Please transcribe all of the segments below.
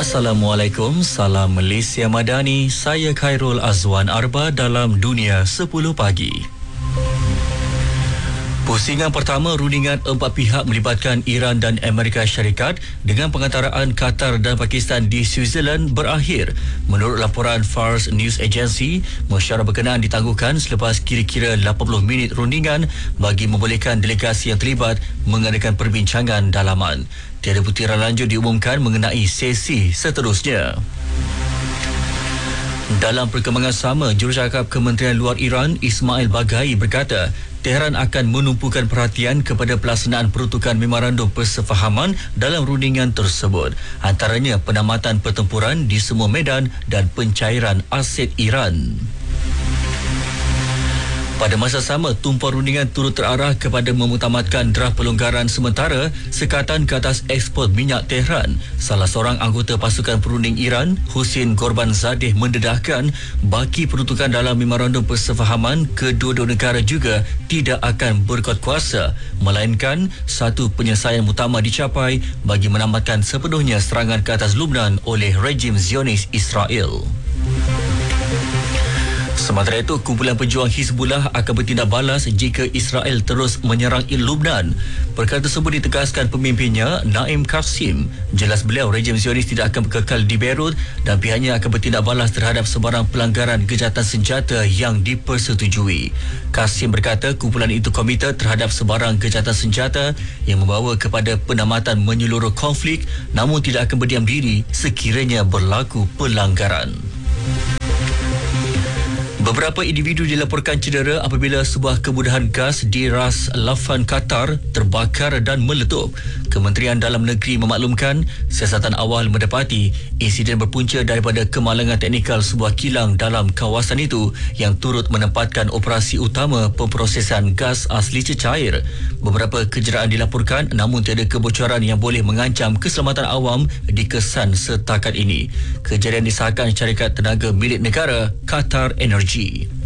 Assalamualaikum, salam Malaysia Madani. Saya Khairul Azwan Arba dalam Dunia 10 Pagi. Pusingan pertama rundingan empat pihak melibatkan Iran dan Amerika Syarikat dengan pengantaraan Qatar dan Pakistan di Switzerland berakhir. Menurut laporan Fars News Agency, mesyuarat berkenaan ditangguhkan selepas kira-kira 80 minit rundingan bagi membolehkan delegasi yang terlibat mengadakan perbincangan dalaman. Tiada butiran lanjut diumumkan mengenai sesi seterusnya. Dalam perkembangan sama, Jurucakap Kementerian Luar Iran Ismail Baghai berkata Tehran akan menumpukan perhatian kepada pelaksanaan peruntukan memorandum persefahaman dalam rundingan tersebut, antaranya penamatan pertempuran di semua medan dan pencairan aset Iran. Pada masa sama, tumpuan rundingan turut terarah kepada memutamatkan draft pelonggaran sementara sekatan ke atas ekspor minyak Tehran. Salah seorang anggota pasukan perunding Iran, Husin Gorbanzadeh, mendedahkan baki peruntukan dalam memorandum persefahaman kedua-dua negara juga tidak akan berkuat kuasa, melainkan satu penyelesaian muktamar dicapai bagi menamatkan sepenuhnya serangan ke atas Lubnan oleh rejim Zionis Israel. Sementara itu, kumpulan pejuang Hizbullah akan bertindak balas jika Israel terus menyerang Lubnan. Perkara tersebut ditegaskan pemimpinnya, Naim Qasim. Jelas beliau, rejim Zionis tidak akan kekal di Beirut dan pihaknya akan bertindak balas terhadap sebarang pelanggaran kejahatan senjata yang dipersetujui. Qasim berkata kumpulan itu komited terhadap sebarang kejahatan senjata yang membawa kepada penamatan menyeluruh konflik, namun tidak akan berdiam diri sekiranya berlaku pelanggaran. Beberapa individu dilaporkan cedera apabila sebuah kemudahan gas di Ras Laffan, Qatar terbakar dan meletup. Kementerian Dalam Negeri memaklumkan siasatan awal mendapati insiden berpunca daripada kemalangan teknikal sebuah kilang dalam kawasan itu yang turut menempatkan operasi utama pemprosesan gas asli cecair. Beberapa kecederaan dilaporkan namun tiada kebocoran yang boleh mengancam keselamatan awam dikesan setakat ini. Kejadian disahkan syarikat tenaga milik negara Qatar Energy.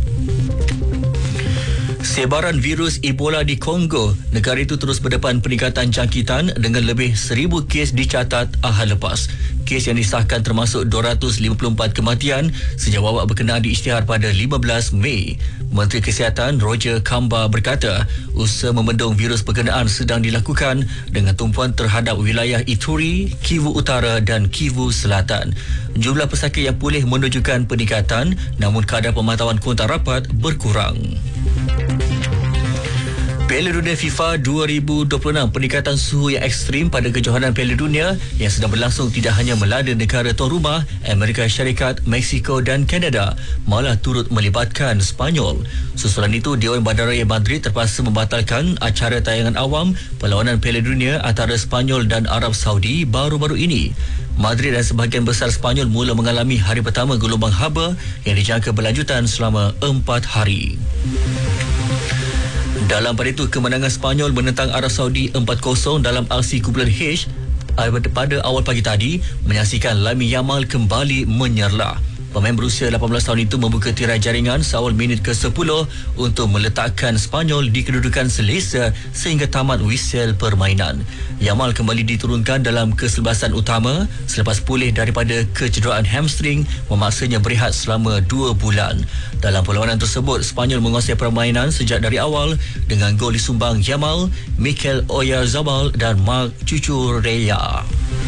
Sebaran virus Ebola di Kongo, negara itu terus berdepan peningkatan jangkitan dengan lebih 1,000 kes dicatat ahad lepas. Kes yang disahkan termasuk 254 kematian sejak wabak berkenaan diisytihar pada 15 Mei. Menteri Kesihatan Roger Kamba berkata usaha membendung virus berkenaan sedang dilakukan dengan tumpuan terhadap wilayah Ituri, Kivu Utara dan Kivu Selatan. Jumlah pesakit yang pulih menunjukkan peningkatan, namun kadar pemantauan kontak rapat berkurang. Piala Dunia FIFA 2026, peningkatan suhu yang ekstrim pada kejohanan Piala Dunia yang sedang berlangsung tidak hanya melanda negara tuan rumah Amerika Syarikat, Mexico dan Kanada, malah turut melibatkan Spanyol. Susulan itu, Dewan Bandaraya Madrid terpaksa membatalkan acara tayangan awam perlawanan Piala Dunia antara Spanyol dan Arab Saudi baru-baru ini. Madrid dan sebahagian besar Spanyol mula mengalami hari pertama gelombang haba yang dijangka berlanjutan selama 4 hari. Dalam pada itu, kemenangan Spanyol menentang Arab Saudi 4-0 dalam aksi kumpulan H pada awal pagi tadi menyaksikan Lamine Yamal kembali menyerlah. Pemain berusia 18 tahun itu membuka tirai jaringan seawal minit ke-10 untuk meletakkan Spanyol di kedudukan selesa sehingga tamat whistle permainan. Yamal kembali diturunkan dalam keselebasan utama selepas pulih daripada kecederaan hamstring memaksanya berehat selama 2 bulan. Dalam perlawanan tersebut, Spanyol menguasai permainan sejak dari awal dengan gol disumbang Yamal, Mikel Oyarzabal dan Marc Cucurella.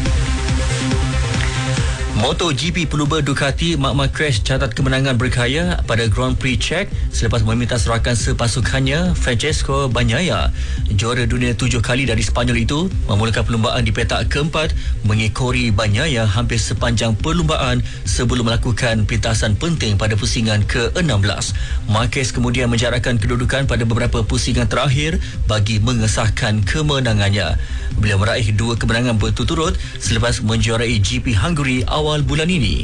MotoGP pelumba Ducati Marc Marquez catat kemenangan berkaya pada Grand Prix Czech selepas meminta rakan sepasukannya Francesco Bagnaia. Juara dunia 7 kali dari Spanyol itu memulakan perlumbaan di petak keempat mengekori Bagnaia hampir sepanjang perlumbaan sebelum melakukan pintasan penting pada pusingan ke-16. Marquez kemudian menjarakkan kedudukan pada beberapa pusingan terakhir bagi mengesahkan kemenangannya. Beliau meraih 2 kemenangan berturut-turut selepas menjuarai GP Hungary awal bulan ini.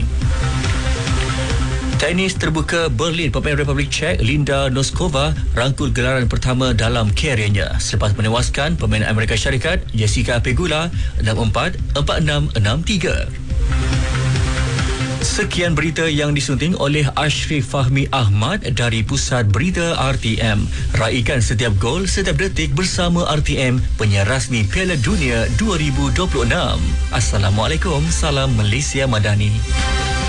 Tenis terbuka Berlin, pemain Republik Czech Linda Noskova rangkul gelaran pertama dalam kariernya selepas menewaskan pemain Amerika Syarikat Jessica Pegula 6-4, 4-6, 6-3. Sekian berita yang disunting oleh Ashrif Fahmi Ahmad dari Pusat Berita RTM. Raikan setiap gol, setiap detik bersama RTM, penyiar rasmi Piala Dunia 2026. Assalamualaikum, salam Malaysia Madani.